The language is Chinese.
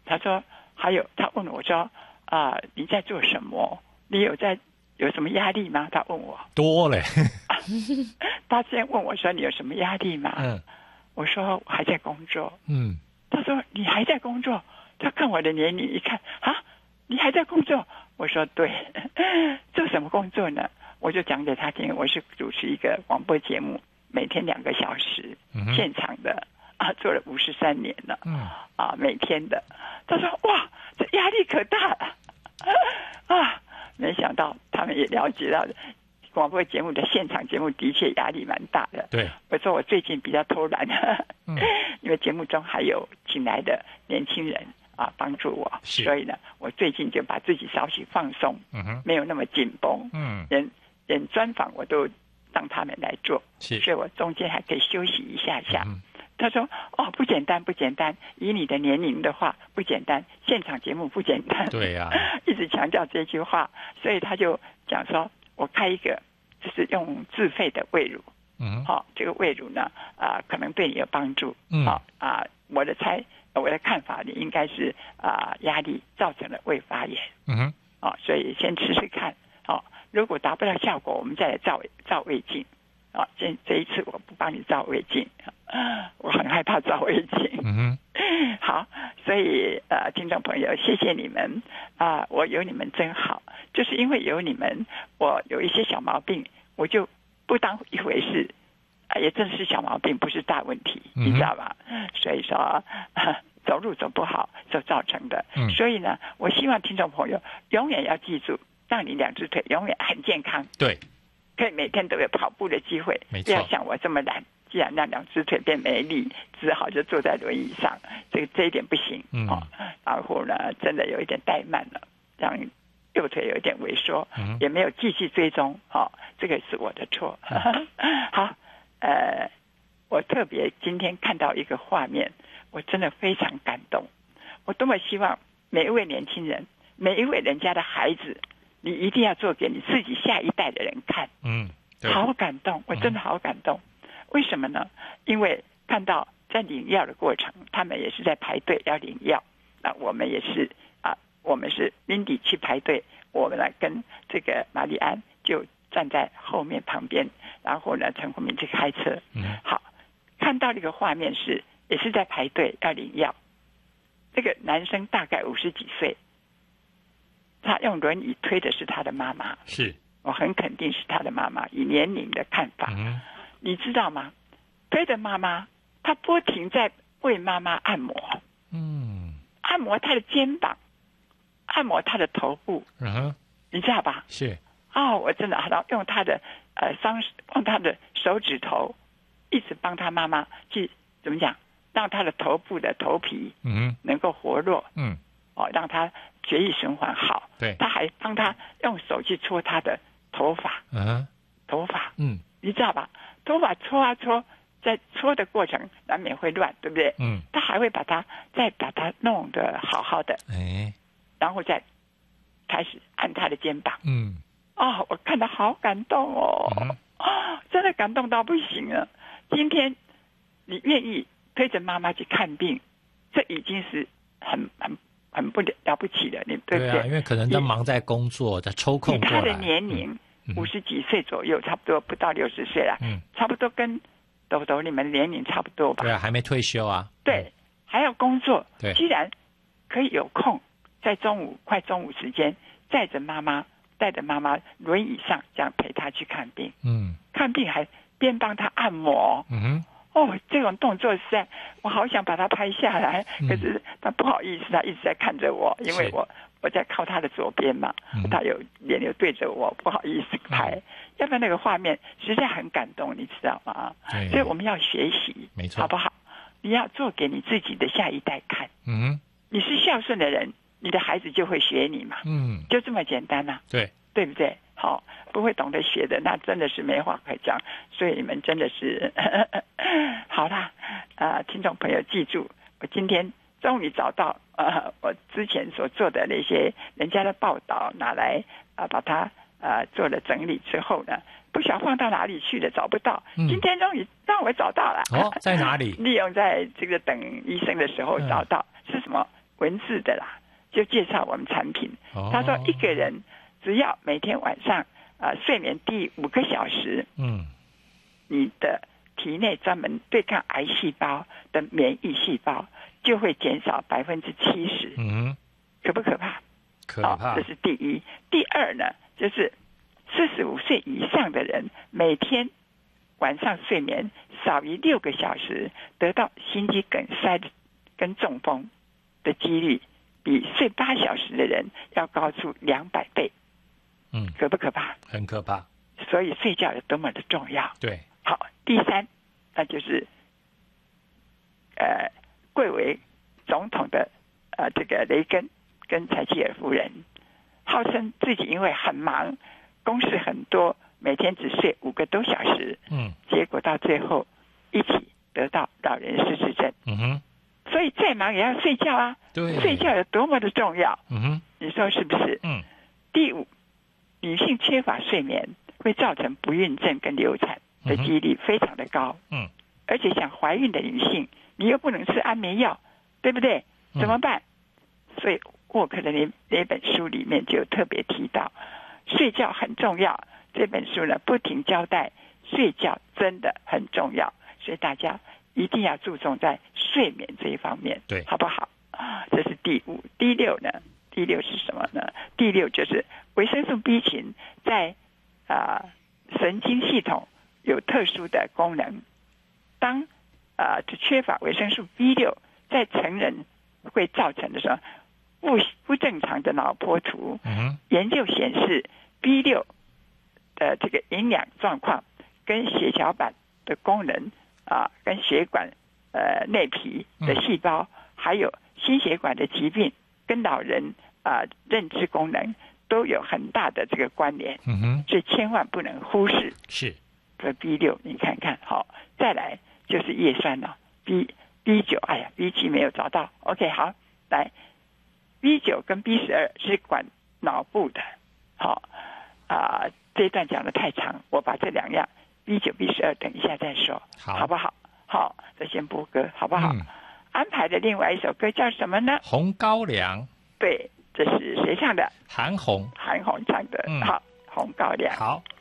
他说还有，他问我说你在做什么？你有什么压力吗？他问我多嘞。 他先问我说你有什么压力吗？我说我还在工作。他说你还在工作？他看我的年龄一看你还在工作？我说对。做什么工作呢？我就讲给他听，我是主持一个广播节目，每天2个小时，现场的做了53年了，每天的。他说哇，这压力可大了没想到他们也了解到广播节目的现场节目的确压力蛮大的。 对， 我说我最近比较偷懒因为节目中还有请来的年轻人帮助我，所以呢，我最近就把自己稍许放松，没有那么紧绷，连专访我都让他们来做，所以我中间还可以休息一下下。他说不简单不简单，以你的年龄的话不简单，现场节目不简单。 对呀， 一直强调这句话，所以他就讲说我开一个就是用自费的胃乳，这个胃乳呢可能对你有帮助。我的看法你应该是压力造成了胃发炎。所以先吃吃看。如果达不到效果，我们再来照胃镜。这一次我不帮你照胃镜，我很害怕照胃镜。好，所以听众朋友，谢谢你们我有你们真好，就是因为有你们，我有一些小毛病，我就不当一回事，也正是小毛病，不是大问题，你知道吧？所以说走路走不好所造成的。所以呢，我希望听众朋友永远要记住，让你2只腿永远很健康。 对， 可以每天都有跑步的机会，不要像我这么懒，既然让2只腿变没力，只好就坐在轮椅上，这一点不行。然后呢，真的有一点怠慢了，让右腿有一点萎缩，也没有继续追踪。这个是我的错。好，我特别今天看到一个画面，我真的非常感动。我多么希望每一位年轻人，每一位人家的孩子，你一定要做给你自己下一代的人看。好感动，我真的好感动。为什么呢？因为看到在领药的过程，他们也是在排队要领药。我们也是我们是 Mindy 去排队，我们来跟这个玛丽安就站在后面旁边，然后呢，陈国民去开车。好，看到这个画面也是在排队要领药。这个男生大概50几岁，他用轮椅推的是他的妈妈， 是我很肯定是他的妈妈。以年龄的看法，你知道吗？推的妈妈，他不停在为妈妈按摩，按摩他的肩膀，按摩他的头部，你知道吧？ 是我真的用他的用他的手指头，一直帮他妈妈去怎么讲，让他的头部的头皮能够活络，让他血液循环好。 对， 他还帮他用手去搓他的头发，你知道吧？头发搓啊搓，在搓的过程难免会乱，对不对？他还会把它弄得好好的，然后再开始按他的肩膀。我看到好感动真的感动到不行了。今天你愿意推着妈妈去看病，这已经是很不了不起的，你对不对？ 因为可能他忙在工作，在抽空过来。 以他的年龄50几岁左右，差不多不到60岁了，差不多跟豆豆你们年龄差不多吧？ 对还没退休啊。 对，还要工作。 对， 居然可以有空在快中午时间，带着妈妈轮椅上，这样陪她去看病。看病还边帮她按摩。这种动作实在，我好想把它拍下来，可是他不好意思，他一直在看着我，因为我在靠他的左边嘛，他脸有对着我，不好意思拍。要不然那个画面实在很感动，你知道吗？所以我们要学习， 没错， 好不好？你要做给你自己的下一代看。你是孝顺的人，你的孩子就会学你嘛。就这么简单啊。对不对？好，不会懂得学的，那真的是没话可讲。所以你们真的是好啦，听众朋友记住，我今天终于找到我之前所做的那些人家的报道，拿来把它做了整理之后呢，不晓得放到哪里去了，找不到。今天终于让我找到了。 在哪里？ 利用在这个等医生的时候找到，是什么？ 文字的啦，就介绍我们产品。他说一个人只要每天晚上睡眠低5个小时，你的体内专门对抗癌细胞的免疫细胞就会减少70%。可不可怕？ 可怕。 这是第一。第二呢，就是45岁以上的人每天晚上睡眠少于6个小时，得到心肌梗塞跟中风的几率比睡8小时的人要高出200倍。可不可怕？ 很可怕。 所以睡觉有多么的重要。 对。 好，第三，那就是贵为总统的这个雷根跟柴契尔夫人，号称自己因为很忙，公事很多，每天只睡5个多小时。结果到最后一起得到老人失智症。所以再忙也要睡觉啊。 对。 睡觉有多么的重要。你说是不是？第五，女性缺乏睡眠会造成不孕症跟流产的几率非常的高。而且想怀孕的女性，你又不能吃安眠药，对不对？怎么办？所以沃克的那本书里面就特别提到，睡觉很重要。这本书呢，不停交代睡觉真的很重要，所以大家一定要注重在睡眠这一方面， 对， 好不好？这是第五。第六呢？第六是什么呢？第六就是维生素 B 群在神经系统有特殊的功能。当缺乏维生素 B6 在成人会造成的时候不正常的脑波图。研究显示 B6 的这个营养状况跟血小板的功能跟血管内皮的细胞还有心血管的疾病跟老人认知功能都有很大的这个关联。所以千万不能忽视。 是这 B6 你看看。好，再来就是叶酸了。B9 哎呀 B7 没有找到。 OK 好，来 B9 跟 B12 是管脑部的。好这一段讲得太长，我把这2样 B9 B12 等一下再说，好不好？好，这先播歌好不好？安排的另外一首歌叫什么呢？ 红高粱。 对，这是谁唱的？ 韩红。 韩红唱的。好，红高粱。 好。